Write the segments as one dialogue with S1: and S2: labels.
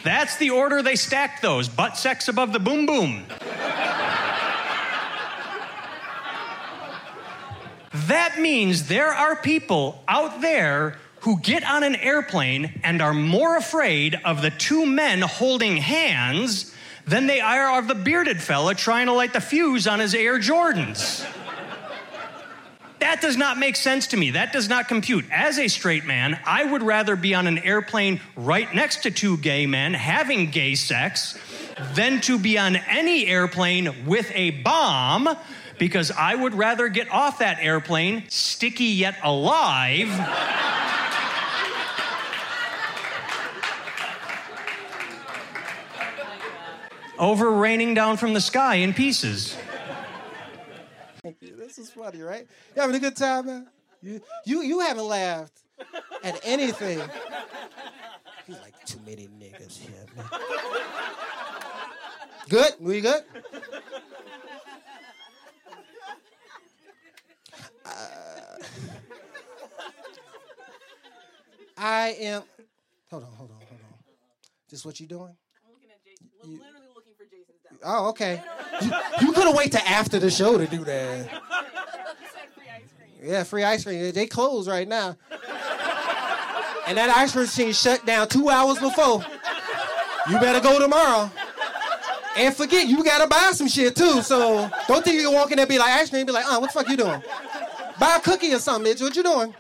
S1: That's the order they stacked those. Butt sex above the boom boom. That means there are people out there who get on an airplane and are more afraid of the two men holding hands than they are of the bearded fella trying to light the fuse on his Air Jordans. That does not make sense to me. That does not compute. As a straight man, I would rather be on an airplane right next to two gay men having gay sex than to be on any airplane with a bomb, because I would rather get off that airplane sticky yet alive over raining down from the sky in pieces.
S2: Thank you. This is funny, right? You having a good time, man? You haven't laughed at anything. He's like, too many niggas here, man. Good? We good? I am... Hold on. This what you doing?
S3: I'm looking at Jason. I'm literally looking for Jason's down.
S2: Oh, okay. You could have waited till after the show to do that.
S3: You said free ice cream.
S2: Yeah, free ice cream. They closed right now. And that ice cream machine shut down 2 hours before. You better go tomorrow. And forget, you gotta buy some shit too. So don't think you can walk in there and be like, ice cream, be like, what the fuck you doing? Buy a cookie or something, bitch. What you doing?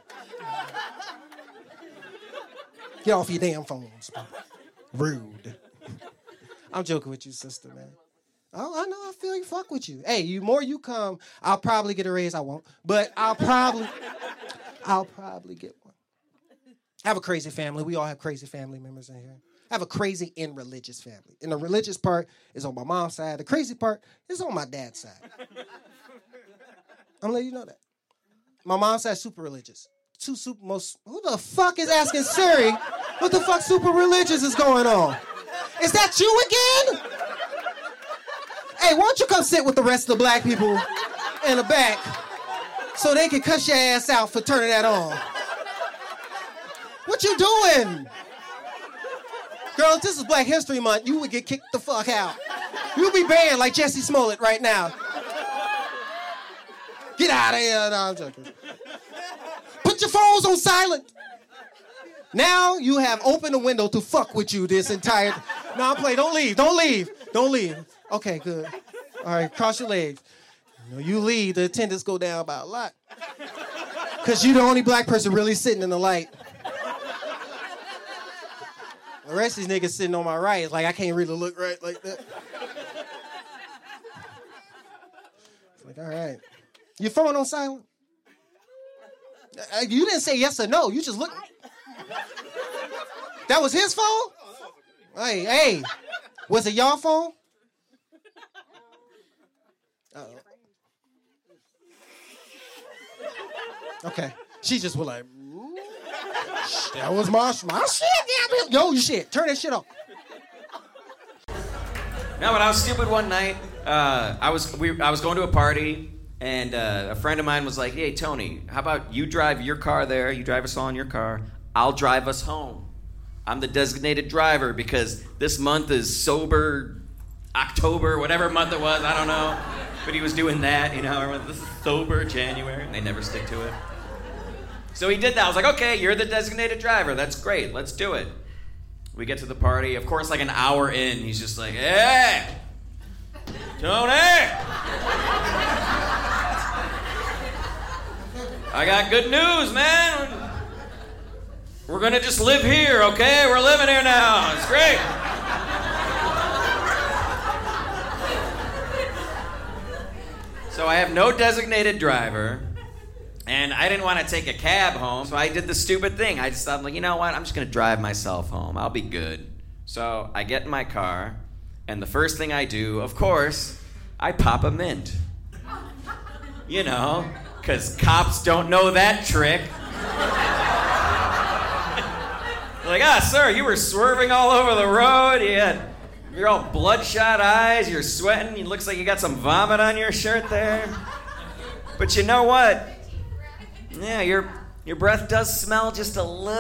S2: Get off your damn phones. Rude. I'm joking with you, sister, man. Oh, I know. I feel you. Fuck with you. Hey, more you come, I'll probably get a raise. I won't, but I'll probably get one. I have a crazy family. We all have crazy family members in here. I have a crazy and religious family. And the religious part is on my mom's side. The crazy part is on my dad's side. I'm gonna let you know that. My mom's side super religious. Who the fuck is asking Siri what the fuck super religious is going on? Is that you again? Hey, why don't you come sit with the rest of the black people in the back so they can cuss your ass out for turning that on? What you doing? Girl, if this is Black History Month, you would get kicked the fuck out. You'll be banned like Jesse Smollett right now. Get out of here. No, I'm joking. Put your phones on silent. Now you have opened the window to fuck with you this entire... No, I'm playing. Don't leave. Okay, good. All right, cross your legs. You leave, the attendance go down by a lot. Because you're the only black person really sitting in the light. The rest of these niggas sitting on my right. It's like I can't really look right like that. It's like, all right. Your phone on silent? You didn't say yes or no. You just looked. That was his phone? Hey. Was it y'all phone? Uh-oh. Okay. She just was like, that was my shit. Yo, shit. Turn that shit off.
S4: No, when I was stupid one night, I was going to a party, and a friend of mine was like, hey, Tony, how about you drive your car there, you drive us all in your car, I'll drive us home. I'm the designated driver because this month is sober October, whatever month it was, I don't know. But he was doing that, this is sober January, and they never stick to it. So he did that. I was like, okay, you're the designated driver. That's great. Let's do it. We get to the party. Of course, like an hour in, he's just like, hey, Tony, I got good news, man. We're going to just live here, okay? We're living here now. It's great. So I have no designated driver. And I didn't want to take a cab home, so I did the stupid thing. I just thought, you know what? I'm just going to drive myself home. I'll be good. So I get in my car, and the first thing I do, of course, I pop a mint. Because cops don't know that trick. Like, sir, you were swerving all over the road. You're all bloodshot eyes. You're sweating. It looks like you got some vomit on your shirt there. But you know what? Yeah, your breath does smell just a little